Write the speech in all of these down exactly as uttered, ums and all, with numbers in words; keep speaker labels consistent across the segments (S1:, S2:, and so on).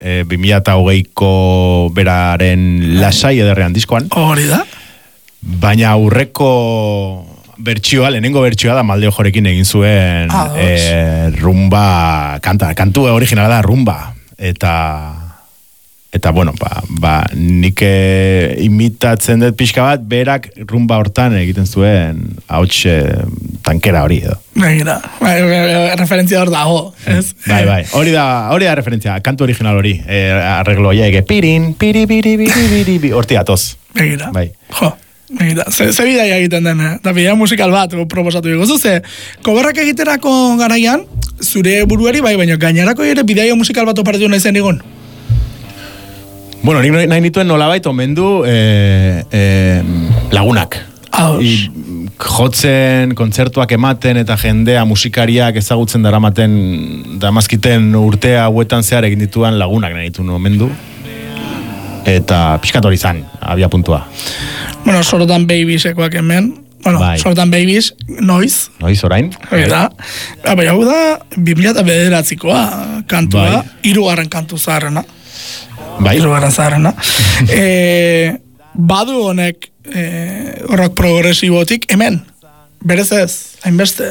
S1: e, bi mila hogeiko beraren lasai ederrean diskoan.
S2: Hori da.
S1: Baina aurreko bertsioa, lehenengo bertsioa da Malde Ojorekin egin zuen
S2: ah,
S1: e, rumba, kanta, kantu originala da rumba. Eta... Eta, bueno, ba, ba nik e, imitatzen dut pixka bat, berak rumba hortan egiten zuen hauts e, tankera hori edo.
S2: Begira, bai, referentzia hor dago, ez?
S1: Bai, bai, hori da, hori da referentzia, kantu original hori, e, arreglo ege, pirin, piri, piri, piri, piri, piri, horti atoz.
S2: Begira,
S1: bai.
S2: Jo, begira, ze, ze bidea egiten den, eh? Da bidea musikal bat, proposatu dugu, ze, koberrak egiterako garaian, zure buruari, bai, baina gainerako ere bidea musikal bat operatu nahi zen egon?
S1: Bueno, nik nahi nituen nolabait omendu eh, eh, lagunak. I, jotzen, kontzertuak ematen eta jendea musikariak ezagutzen daramaten damazkiten urtea hauetan zehar egin dituan lagunak nahi nituen omendu. Eta pixkat hori zan, abia puntua.
S2: Bueno, sorotan Babiesekoak hemen. Bueno, bai. Sorotan Babies, noiz.
S1: Noiz, orain.
S2: Hori da. Bai, hau da, bi mila bederatzikoa kantua, bai. Hirugarren kantu zaharrena.
S1: Bai.
S2: Hirugarren zaharrena. e, badu honek e, rock progresibotik, hemen, berez ez, hainbeste.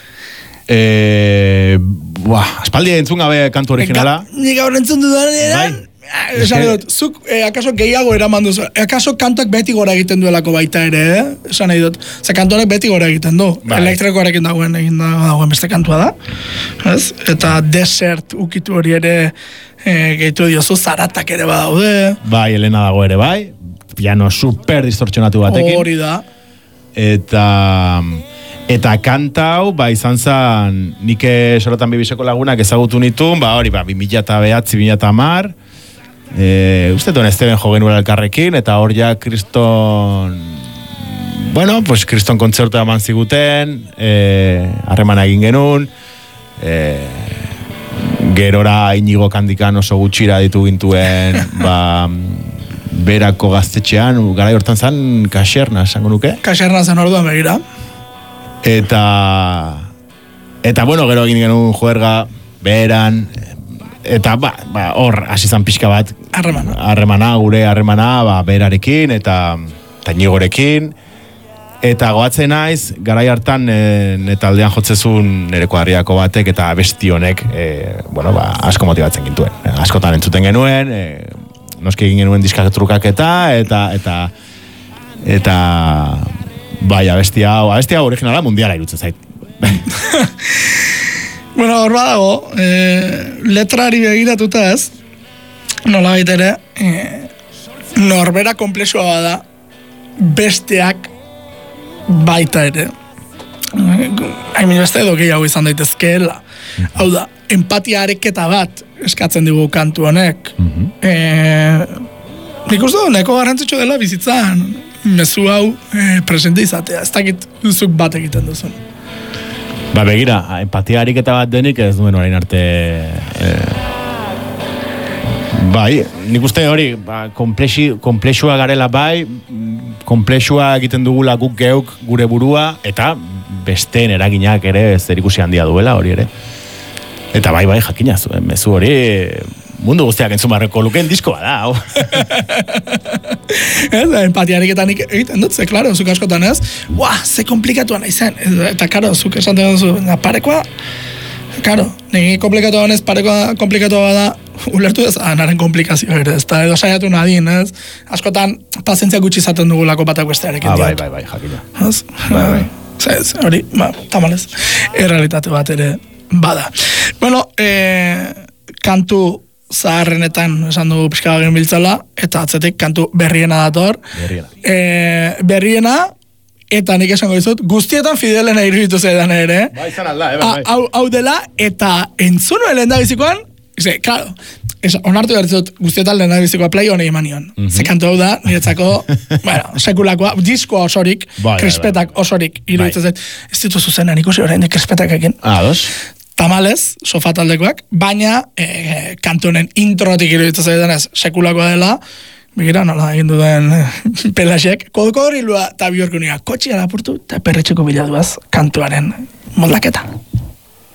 S1: E, buah, aspaldi entzun gabe kantu originala.
S2: Nik gaur entzun dudan eran, esan dut, zuk eh, akaso gehiago eraman duzu, akaso kantuak beti gora egiten duelako baita ere, eh? Esan nahi dut, ze kantuak beti gora egiten du, bai. Elektrikoarekin dagoen egin dagoen beste kantua da, ez? Eta desert ukitu hori ere eh, gehitu diozu, zaratak ere badaude.
S1: Bai, Elena dago ere bai, piano super distortzionatu batekin.
S2: Hori da.
S1: Eta... Eta kanta hau, ba, izan zan, nik sorotan Babyseko lagunak ezagutu nituen, ba, hori, ba, bi mila bederatzi, bi mila hamar, e, uste duen Esteban jo genuela elkarrekin, eta hor ja Kriston, bueno, pues Kriston kontzertua eman ziguten, harremana e, egin genuen, e, gerora Inigo Kandikan oso gutxira ditu gintuen, ba, berako gaztetxean, garai hortan zan, kaxerna, esango nuke?
S2: Kaxerna zen orduan begira.
S1: Eta eta bueno, gero egin genuen juerga beran eta ba, ba hor hasi zan pixka bat
S2: harremana.
S1: Harremana, gure harremana, ba berarekin eta Tainigorekin eta goatzen naiz garai hartan e, taldean jotzezun nere kuadriako batek eta besti honek e, bueno, ba, asko motibatzen gintuen. Askotan entzuten genuen, e, noski egin genuen diskak trukaketa eta eta eta bai, abestia hau, abestia hau originala mundiala irutzen zait.
S2: Bueno, hor badago, eh, letrari begiratuta ez, nola baitere, eh, norbera komplexua bada, besteak baita ere. Hain beste edo gehiago izan daitezkeela. Hau da, empatia areketa bat eskatzen dugu kantu honek. eh, nik uste du, neko garrantzitsu dela bizitzan, mezu hau eh, presente izatea, ez dakit zuk bat egiten duzun.
S1: Ba, begira, empatia ariketa bat denik ez duen orain arte... Eh, bai, nik uste hori, ba, komplexua garela bai, komplexua egiten dugula guk geuk gure burua, eta besteen eraginak ere zer ikusi handia duela hori ere. Eta bai, bai, jakina zuen, mezu hori... mundu guztiak entzun barreko lukeen diskoa da, hau.
S2: Ez, empatiarik eta nik egiten dut, ze, klaro, zuk askotan ez, buah, ze komplikatua nahi zen, eta, karo, zuk esan duzu, parekoa, karo, nire komplikatua ez, parekoa komplikatua da, ulertu ez, anaren komplikazioa ere, ez, eta edo saiatu nadien, ez, askotan, pazientzia gutxi izaten dugulako batak bestearekin.
S1: Ah, bai, bai, bai, jakina.
S2: Ez, bai, bai. Ez, hori, ba, tamalez, errealitate bat ere bada. Bueno, eh, kantu zaharrenetan esan dugu pixka bagin biltzala, eta atzetik kantu berriena dator.
S1: Berriena.
S2: E, berriena, eta nik esango dizut, guztietan fidelena iruditu zaidan ere.
S1: Bai, izan alda, eh, bai.
S2: Hau, hau dela, eta entzunu lehen da bizikoan, ze, klaro, onartu bertzut guztietan lehen da bizikoa play honi emanion. Mm -hmm. Ze kantu hau da, niretzako, bueno, sekulakoa, diskoa osorik,
S1: bai,
S2: krispetak
S1: bai, bai.
S2: osorik iruditu zait. Ez ditu zuzenan ikusi orain de krispetak ekin.
S1: Ah, dos.
S2: Tamalez, sofataldekoak, baina e, kantunen introtik iruditzen zaidanez sekulakoa dela, begira nola egin duden pelasek, kodokodorilua eta biorkunia kotxia lapurtu eta perretxeko biladuaz kantuaren moldaketa.